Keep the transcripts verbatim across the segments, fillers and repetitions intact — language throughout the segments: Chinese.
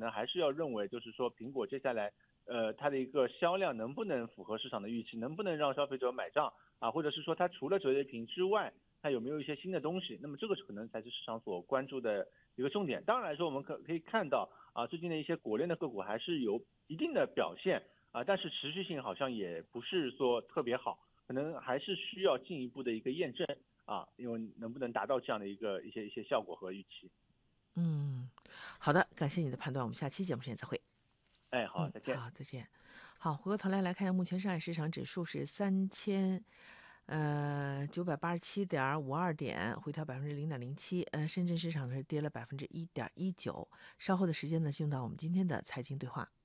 能还是要认为，就是说苹果接下来呃它的一个销量能不能符合市场的预期，能不能让消费者买账啊，或者是说它除了折叠屏之外，它有没有一些新的东西？那么这个可能才是市场所关注的一个重点。当然来说，我们可可以看到啊，最近的一些国内的个股还是有一定的表现啊，但是持续性好像也不是说特别好，可能还是需要进一步的一个验证啊，因为能不能达到这样的一个一些一些效果和预期。 嗯，好的，感谢你的判断，我们下期节目时间再会。 哎，好， 嗯， 再见。 好，再见。好，回过头来来看一下，目前上海市场指数是三千呃九百八十七点五二点，回调百分之零点零七。呃，深圳市场是跌了百分之一点一九。稍后的时间呢，进入到我们今天的财经对话。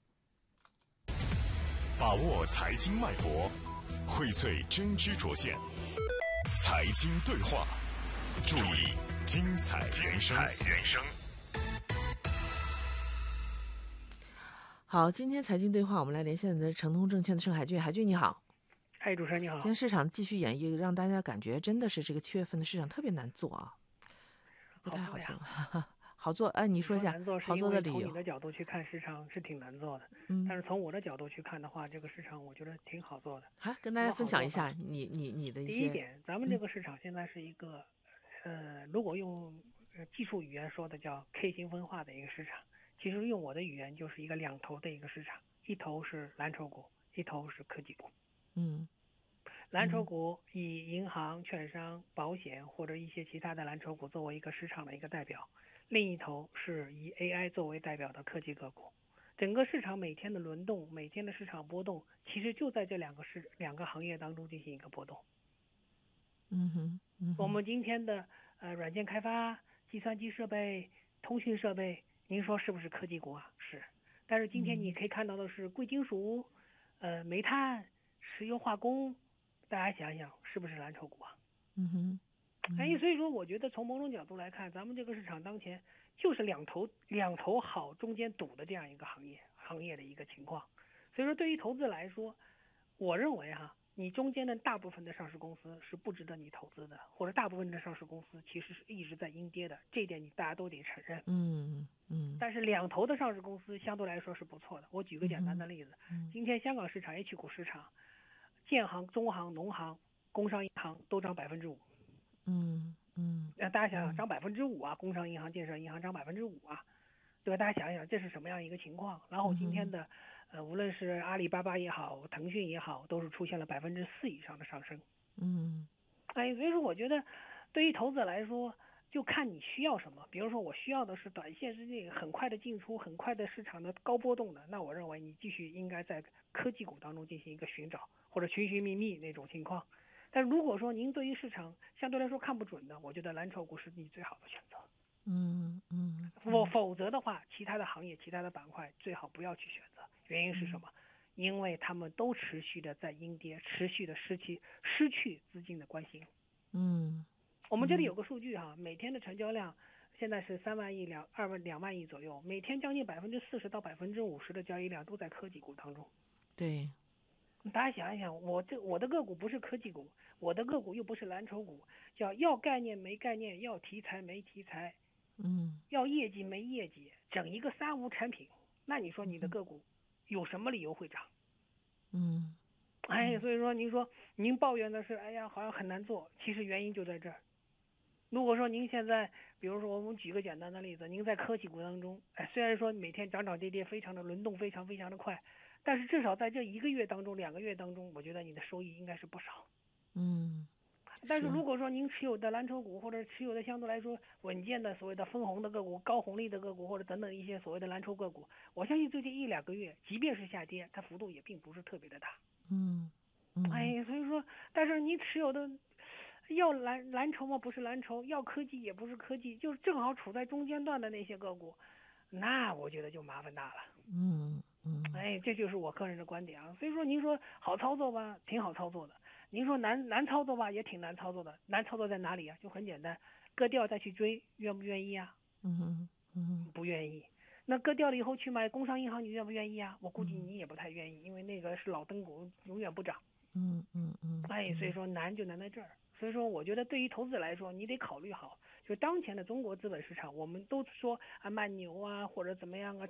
把握财经脉搏，荟萃真知灼见，财经对话，注意精彩人生。 好，今天财经对话，我们来连线的是诚通证券的盛海俊。海俊你好。 哎，主持人你好。 今天市场继续演绎，让大家感觉真的是这个七月份的市场特别难做啊，不太好做。好做，哎，你说一下好做的理由。 从你的角度去看市场是挺难做的， 嗯， 但是从我的角度去看的话，这个市场我觉得挺好做的。 好，跟大家分享一下你你你的一些。 第一点，咱们这个市场现在是一个，嗯、呃，如果用技术语言说的叫 K 型分化的一个市场，其实用我的语言就是一个两头的一个市场，一头是蓝筹股，一头是科技股。 嗯。 蓝筹股以银行、券商、保险或者一些其他的蓝筹股作为一个市场的一个代表，另一头是以 A I 作为代表的科技个股。整个市场每天的轮动，每天的市场波动，其实就在这两个市两个行业当中进行一个波动。 嗯哼，嗯哼， 我们今天的呃软件开发、计算机设备、通讯设备，您说是不是科技股啊？是。但是今天你可以看到的是贵金属、呃煤炭、石油化工。大家想想，是不是蓝筹股啊？ 嗯哼， 嗯、哎，所以说我觉得从某种角度来看，咱们这个市场当前就是两头两头好，中间堵的这样一个行业行业的一个情况。所以说，对于投资来说，我认为哈，你中间的大部分的上市公司是不值得你投资的，或者大部分的上市公司其实是一直在阴跌的，这一点你大家都得承认。 嗯嗯。 但是两头的上市公司相对来说是不错的。我举个简单的例子， 嗯、 今天香港市场 H 股市场。建行、中行、农行、工商银行都涨百分之五。 嗯嗯， 那大家想想，涨百分之五啊，工商银行、建设银行涨百分之五啊，对吧？大家想一想，这是什么样一个情况？然后今天的，呃，无论是阿里巴巴也好，腾讯也好，都是出现了百分之四以上的上升。 嗯， 哎，所以说我觉得，对于投资者来说，就看你需要什么。比如说，我需要的是短线之内很快的进出、很快的市场的高波动的，那我认为你继续应该在科技股当中进行一个寻找。或者寻寻觅觅那种情况，但如果说您对于市场相对来说看不准的，我觉得蓝筹股是你最好的选择。 嗯嗯， 否否则的话，其他的行业、其他的板块最好不要去选择。原因是什么？嗯、因为他们都持续的在阴跌，持续的失去失去资金的关心。 嗯， 我们这里有个数据哈，每天的成交量现在是三万亿两二万两万亿左右，每天将近百分之四十到百分之五十的交易量都在科技股当中。 对。 大家想一想，我这我的个股不是科技股，我的个股又不是蓝筹股，叫要概念没概念，要题材没题材， 嗯， 要业绩没业绩，整一个三无产品，那你说你的个股有什么理由会涨？ 嗯， 哎，所以说您说您抱怨的是，哎呀，好像很难做，其实原因就在这儿。如果说您现在，比如说我们举个简单的例子，您在科技股当中，哎，虽然说每天涨涨跌跌，非常的轮动，非常非常的快。但是至少在这一个月当中、两个月当中，我觉得你的收益应该是不少。 嗯， 但是如果说您持有的蓝筹股或者持有的相对来说稳健的所谓的分红的个股、高红利的个股或者等等一些所谓的蓝筹个股，我相信最近一两个月，即便是下跌，它幅度也并不是特别的大。 嗯嗯， 哎，所以说，但是你持有的要蓝蓝筹嘛，不是蓝筹；要科技也不是科技，就是正好处在中间段的那些个股，那我觉得就麻烦大了。 嗯。嗯， 哎，这就是我个人的观点啊。所以说，您说好操作吧，挺好操作的；您说难难操作吧，也挺难操作的。难操作在哪里啊？就很简单，割掉再去追，愿不愿意啊？ 嗯嗯， 不愿意。那割掉了以后去买工商银行，你愿不愿意啊？我估计你也不太愿意，因为那个是老灯股，永远不涨。 嗯嗯嗯。 哎，所以说难就难在这儿。所以说，我觉得对于投资来说，你得考虑好，就当前的中国资本市场，我们都说啊慢牛啊，或者怎么样啊。